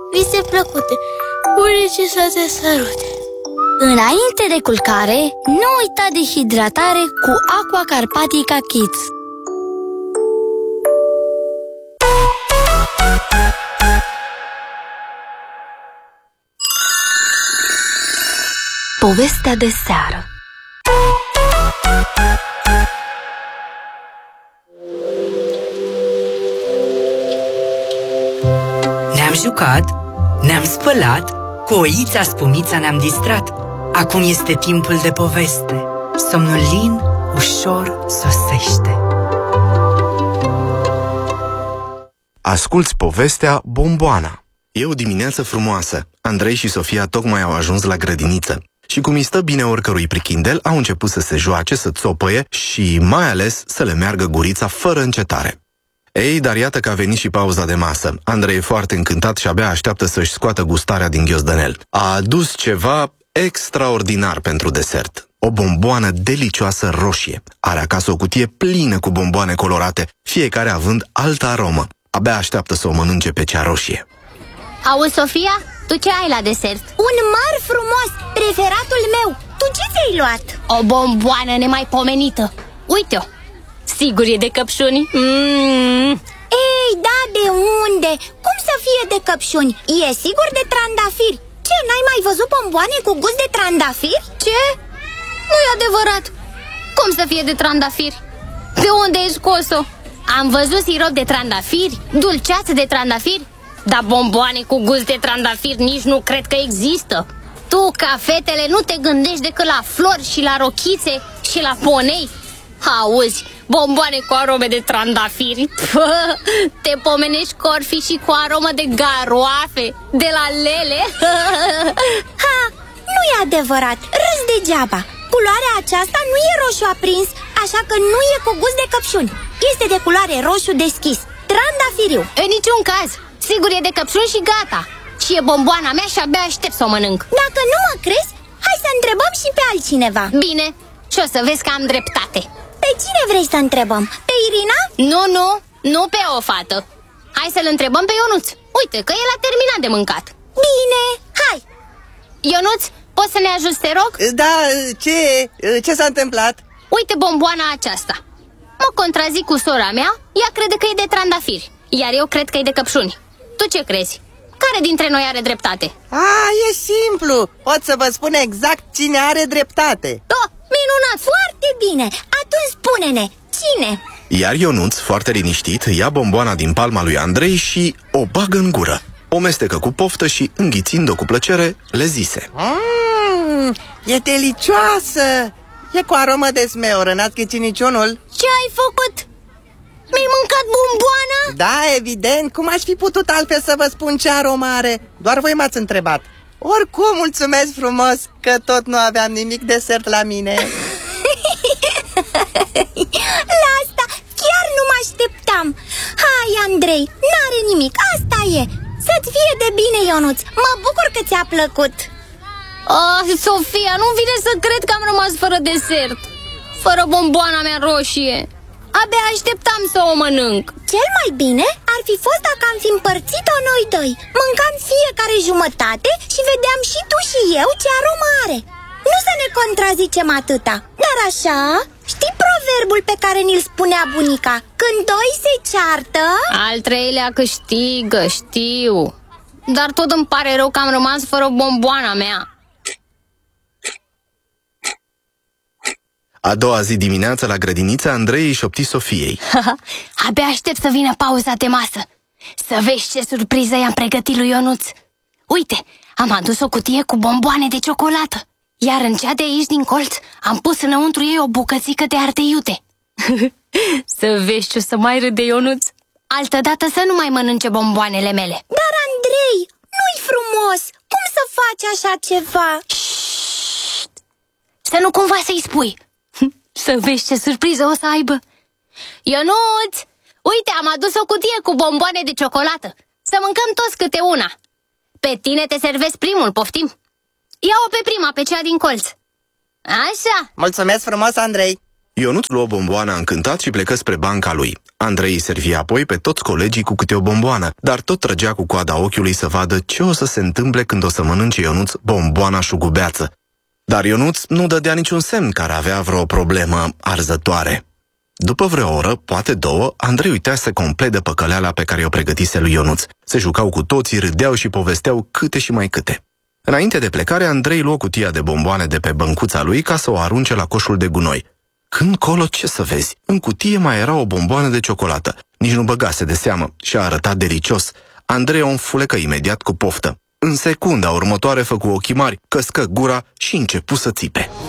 vise plăcute, bunici să te sărute. Înainte de culcare, nu uita de hidratare cu Aqua Carpatica Kids. Povestea de seară. Ne-am jucat, ne-am spălat, cu oița Spumița ne-am distrat. Acum este timpul de poveste. Somnul lin ușor sosește. Asculți povestea Bomboana. E o dimineață frumoasă. Andrei și Sofia tocmai au ajuns la grădiniță. Și cum îi stă bine oricărui prichindel, au început să se joace, să țopăie și mai ales să le meargă gurița fără încetare. Ei, dar iată că a venit și pauza de masă. Andrei e foarte încântat și abia așteaptă să-și scoată gustarea din ghiozdănel. A adus ceva extraordinar pentru desert. O bomboană delicioasă roșie. Are acasă o cutie plină cu bomboane colorate, fiecare având altă aromă. Abia așteaptă să o mănânce pe cea roșie. Auzi, Sofia? Tu ce ai la desert? Un măr frumos, preferatul meu. Tu ce ți-ai luat? O bomboană nemaipomenită. Uite-o. Sigur e de căpșuni? Ei, da, de unde? Cum să fie de căpșuni? E sigur de trandafiri. Ce, n-ai mai văzut bomboane cu gust de trandafiri? Ce? Nu e adevărat. Cum să fie de trandafiri? De unde ai scos-o? Am văzut sirop de trandafiri, dulceață de trandafiri, dar bomboane cu gust de trandafiri nici nu cred că există. Tu, ca fetele, nu te gândești decât la flori și la rochițe și la ponei. Auzi, bomboane cu arome de trandafiri. Te pomenești că or fi și cu aromă de garoafe, de la lele. Ha, nu e adevărat, râs degeaba. Culoarea aceasta nu e roșu aprins, așa că nu e cu gust de căpșuni. Este de culoare roșu deschis, trandafiriu. În niciun caz, sigur e de căpșuni și gata. Și e bomboana mea și abia aștept să o mănânc. Dacă nu mă crezi, hai să întrebăm și pe altcineva. Bine, și o să vezi că am dreptate. Pe cine vrei să întrebăm? Pe Irina? Nu pe o fată. Hai să-l întrebăm pe Ionuț. Uite că el a terminat de mâncat. Bine, hai. Ionuț, poți să ne ajuți, te rog? Da, ce s-a întâmplat? Uite bomboana aceasta. Mă contrazic cu sora mea, ea crede că e de trandafiri, iar eu cred că e de căpșuni. Tu ce crezi? Care dintre noi are dreptate? E simplu, pot să vă spun exact cine are dreptate. Minunat, foarte bine. Atunci spune-ne, cine? Iar Ionuț, foarte liniștit, ia bomboana din palma lui Andrei și o bagă în gură. O mestecă cu poftă și, înghițind-o cu plăcere, le zise: E delicioasă! E cu aromă de smeoră, n-ați ghicit niciunul? Ce ai făcut? Mi-ai mâncat bomboana? Da, evident, cum aș fi putut altfel să vă spun ce aromă are? Doar voi m-ați întrebat. Oricum, mulțumesc frumos că tot nu aveam nimic desert la mine. La asta chiar nu mă așteptam. Hai, Andrei, n-are nimic, asta e. Să-ți fie de bine, Ionuț. Mă bucur că ți-a plăcut. Sofia, nu vine să cred că am rămas fără desert, fără bomboana mea roșie. Abia așteptam să o mănânc. Cel mai bine ar fi fost dacă am fi împărțit-o noi doi. Mâncam fiecare jumătate și vedeam și tu și eu ce aromă are. Nu să ne contrazicem atâta. Dar așa, știi proverbul pe care ni-l spunea bunica? Când doi se ceartă, al treilea câștigă, știu. Dar tot îmi pare rău că am rămas fără bomboana mea. A doua zi dimineața la grădiniță, Andrei îi șopti Sofiei: Abia aștept să vină pauza de masă, să vezi ce surpriză i-am pregătit lui Ionuț. Uite, am adus o cutie cu bomboane de ciocolată, iar în cea de aici din colț am pus înăuntru ei o bucățică de ardei iute. Să vezi ce o să mai râde Ionuț. Altădată să nu mai mănânce bomboanele mele. Dar, Andrei, nu-i frumos. Cum să faci așa ceva? Șt! Să nu cumva să-i spui. Să vezi ce surpriză o să aibă. Ionuț, uite, am adus o cutie cu bomboane de ciocolată. Să mâncăm toți câte una. Pe tine te servesc primul, poftim. Ia-o pe prima, pe cea din colț. Așa. Mulțumesc frumos, Andrei. Ionuț luă bomboana încântat și plecă spre banca lui. Andrei îi servi apoi pe toți colegii cu câte o bomboană, dar tot trăgea cu coada ochiului să vadă ce o să se întâmple când o să mănânce Ionuț bomboana șugubeață. Dar Ionuț nu dădea niciun semn că ar avea vreo problemă arzătoare. După vreo oră, poate două, Andrei uitase complet de păcăleala pe care o pregătise lui Ionuț. Se jucau cu toții, râdeau și povesteau câte și mai câte. Înainte de plecare, Andrei luă cutia de bomboane de pe băncuța lui ca să o arunce la coșul de gunoi. Când colo, ce să vezi? În cutie mai era o bomboană de ciocolată. Nici nu băgase de seamă și a arătat delicios. Andrei o înfulecă imediat cu poftă. În secunda următoare făcu ochii mari, căscă gura și începu să țipe.